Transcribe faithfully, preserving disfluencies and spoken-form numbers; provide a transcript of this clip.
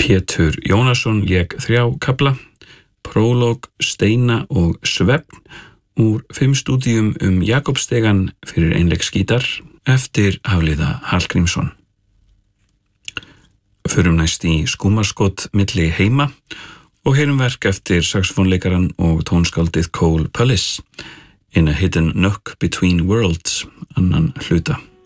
Pétur Jónasson lék þrjá kafla, prólog, steina og svefn úr fimm stúdíum um Jakobsstegan fyrir einleiksgítar eftir Hafliða Hallgrímsson. Förum næst í skúmaskot milli heima og heyrum verk eftir saxofónleikaran og tónskáldið Cole Pullis, In a Hidden Nook Between Worlds, annan hluta.